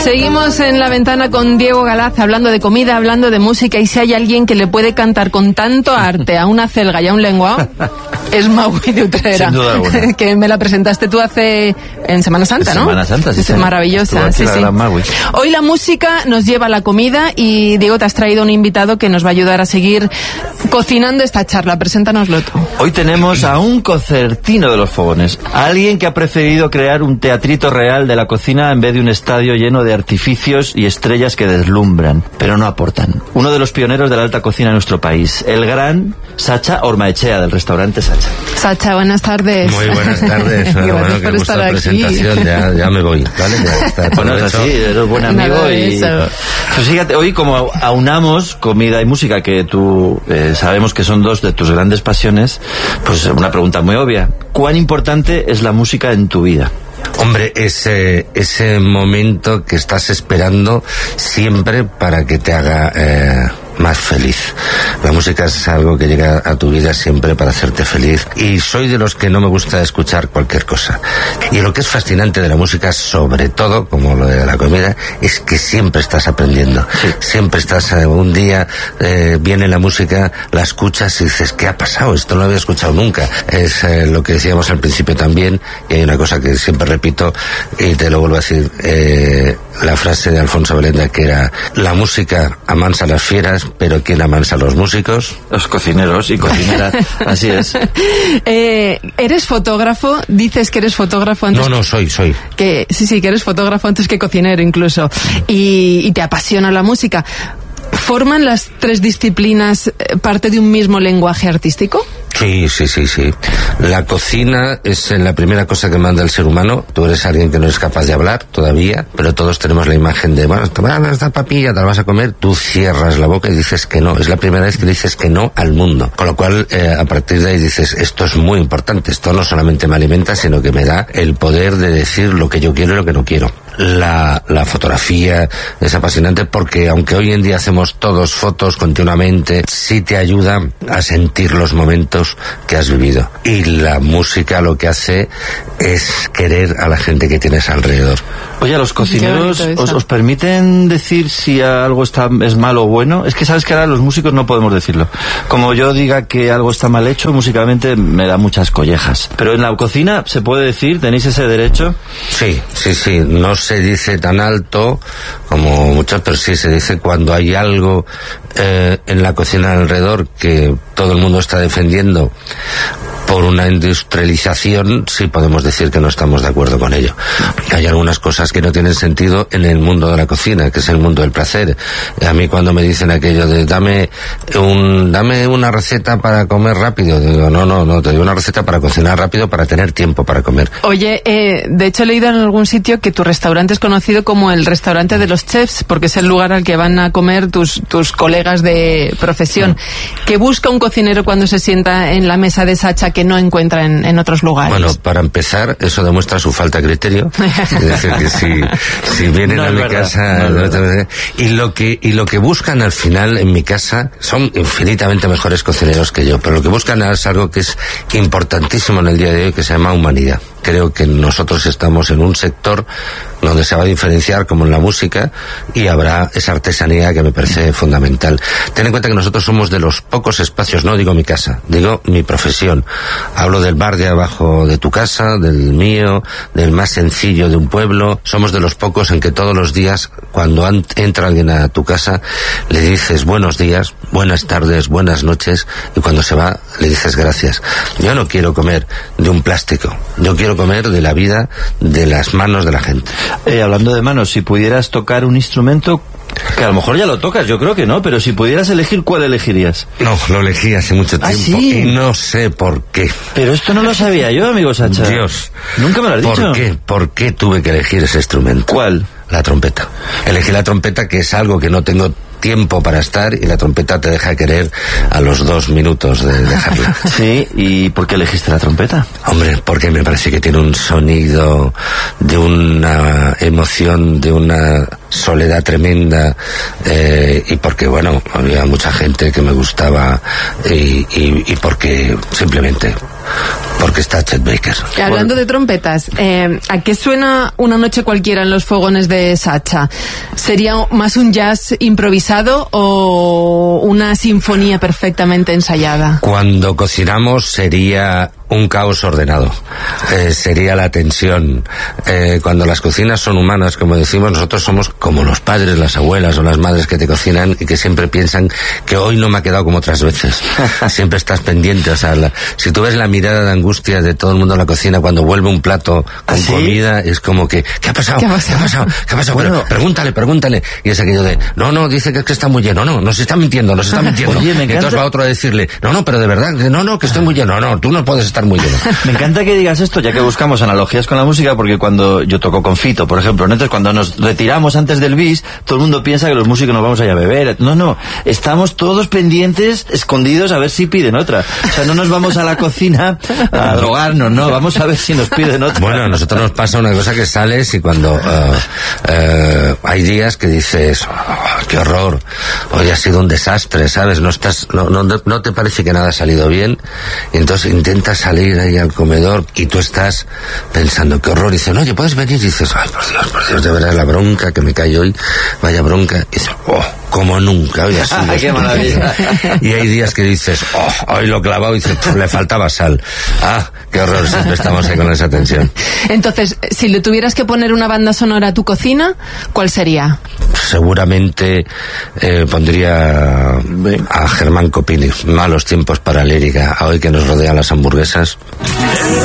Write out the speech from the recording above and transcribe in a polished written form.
Seguimos en La Ventana con Diego Galaz, hablando de comida, hablando de música, y si hay alguien que le puede cantar con tanto arte a una celga y a un lenguao, es Maui de Utrera. Sin duda alguna. Que me la presentaste tú en Semana Santa, ¿no? Semana Santa, sí. Es maravillosa, sí, sí. Hoy la música nos lleva a la comida y, Diego, te has traído un invitado que nos va a ayudar a seguir cocinando esta charla. Preséntanoslo tú. Hoy tenemos a un concertino de los fogones, a alguien que ha preferido crear un teatrito real de la cocina en vez de un estadio lleno de artificios y estrellas que deslumbran, pero no aportan. Uno de los pioneros de la alta cocina en nuestro país, el gran Sacha Ormaechea, del restaurante Sacha. Sacha, buenas tardes. Muy buenas tardes. Gracias por estar aquí. Presentación, ya me voy, ¿vale? Ya está. Bueno, es así, eres buen amigo. Pues fíjate, hoy como aunamos comida y música, que tú sabemos que son dos de tus grandes pasiones, pues una pregunta muy obvia. ¿Cuán importante es la música en tu vida? Hombre, ese momento que estás esperando siempre para que te haga más feliz. La música es algo que llega a tu vida siempre para hacerte feliz, y soy de los que no me gusta escuchar cualquier cosa. Y lo que es fascinante de la música, sobre todo, como lo de la comida, es que siempre estás aprendiendo. Sí. Siempre estás, un día viene la música, la escuchas y dices, ¿qué ha pasado? Esto no lo había escuchado nunca. Es lo que decíamos al principio también, y hay una cosa que siempre repito y te lo vuelvo a decir, la frase de Alfonso Belenda, que era: la música amansa a las fieras, pero ¿quién amansa a los músicos? Los cocineros y cocineras. Así es. ¿Eres fotógrafo? Dices que eres fotógrafo antes. No, soy. Que eres fotógrafo antes que cocinero incluso. Y te apasiona la música. ¿Forman las tres disciplinas parte de un mismo lenguaje artístico? Sí. La cocina es la primera cosa que manda el ser humano. Tú eres alguien que no es capaz de hablar todavía, pero todos tenemos la imagen de, bueno, esta papilla te la vas a comer, tú cierras la boca y dices que no. Es la primera vez que dices que no al mundo. Con lo cual, a partir de ahí dices, esto es muy importante. Esto no solamente me alimenta, sino que me da el poder de decir lo que yo quiero y lo que no quiero. La fotografía es apasionante porque, aunque hoy en día hacemos todos fotos continuamente, sí te ayuda a sentir los momentos que has vivido. Y la música lo que hace es querer a la gente que tienes alrededor. Oye, ¿a los cocineros os permiten decir si algo es malo o bueno? Es que sabes que ahora los músicos no podemos decirlo. Como yo diga que algo está mal hecho, musicalmente me da muchas collejas. Pero en la cocina, ¿se puede decir? ¿Tenéis ese derecho? Sí. No se dice tan alto como muchos, pero sí se dice cuando hay algo en la cocina alrededor que todo el mundo está defendiendo por una industrialización, sí podemos decir que no estamos de acuerdo con ello. Hay algunas cosas que no tienen sentido en el mundo de la cocina, que es el mundo del placer. A mí cuando me dicen aquello de dame una receta para comer rápido, digo, no, te doy una receta para cocinar rápido, para tener tiempo para comer. Oye, de hecho he leído en algún sitio que tu restaurante es conocido como el restaurante de los chefs, porque es el lugar al que van a comer tus colegas de profesión. ¿Qué busca un cocinero cuando se sienta en la mesa de Sacha que no encuentra en otros lugares? Bueno, para empezar, eso demuestra su falta de criterio. Es decir, que si vienen a mi casa... Y lo que buscan al final en mi casa son infinitamente mejores cocineros que yo, pero lo que buscan es algo que es importantísimo en el día de hoy, que se llama humanidad. Creo que nosotros estamos en un sector donde se va a diferenciar, como en la música, y habrá esa artesanía que me parece fundamental. Ten en cuenta que nosotros somos de los pocos espacios, no digo mi casa, digo mi profesión. Hablo del bar de abajo de tu casa, del mío, del más sencillo de un pueblo. Somos de los pocos en que todos los días, cuando entra alguien a tu casa, le dices buenos días, buenas tardes, buenas noches, y cuando se va, le dices gracias. Yo no quiero comer de un plástico, yo quiero comer de la vida, de las manos de la gente. Hablando de manos, si pudieras tocar un instrumento, que a lo mejor ya lo tocas, yo creo que no, pero si pudieras elegir, ¿cuál elegirías? No, lo elegí hace mucho tiempo. ¿Sí? Y no sé por qué. Pero esto no lo sabía yo, amigo Sacha. Dios. Nunca me lo has dicho. ¿Por qué tuve que elegir ese instrumento? ¿Cuál? La trompeta. Elegí la trompeta, que es algo que no tengo tiempo para estar, y la trompeta te deja querer a los 2 minutos de dejarla. Sí, ¿y por qué elegiste la trompeta? Hombre, porque me parece que tiene un sonido de una emoción, de una soledad tremenda, y porque, bueno, había mucha gente que me gustaba, y porque simplemente porque está Chet Baker. Hablando de trompetas, ¿a qué suena Una noche cualquiera en los fogones de Sacha? ¿Sería más un jazz improvisado o una sinfonía perfectamente ensayada? Cuando cocinamos sería un caos ordenado, sería la tensión. Cuando las cocinas son humanas, como decimos, nosotros somos como los padres, las abuelas o las madres que te cocinan y que siempre piensan que hoy no me ha quedado como otras veces. Siempre estás pendiente, o sea, si tú ves la mirada de angustia de todo el mundo en la cocina cuando vuelve un plato con comida, es como que, ¿qué ha pasado? ¿Qué ha pasado? Bueno, pregúntale. Y es aquello de, no, dice que está muy lleno, no, nos está mintiendo. Oye, me encanta. Entonces va otro a decirle, no, pero de verdad, no, que estoy muy lleno, no, tú no puedes estar muy lleno. Me encanta que digas esto, ya que buscamos analogías con la música, porque cuando yo toco con Fito, por ejemplo, ¿no? Entonces cuando nos retiramos antes del bis, todo el mundo piensa que los músicos nos vamos a ir a beber. No, estamos todos pendientes, escondidos, a ver si piden otra. O sea, no nos vamos a la cocina a drogarnos, no, vamos a ver si nos piden otra. Bueno, a nosotros nos pasa una cosa que sales y cuando hay días que dices, qué horror, hoy ha sido un desastre, ¿sabes? No te parece que nada ha salido bien, y entonces intentas salir ahí al comedor y tú estás pensando, qué horror, y dicen, oye, ¿puedes venir? Y dices, ay, por Dios, de verdad la bronca que me cae hoy, vaya bronca, y dices, como nunca, hoy ha sido qué maravilla. Y hay días que dices, hoy lo clavado, y dices, le faltaba sal. Qué horror, siempre estamos ahí con esa tensión. Entonces, si le tuvieras que poner una banda sonora a tu cocina, ¿cuál sería? Seguramente pondría a Germán Copini, Malos tiempos para lírica, a hoy que nos rodean las hamburguesas.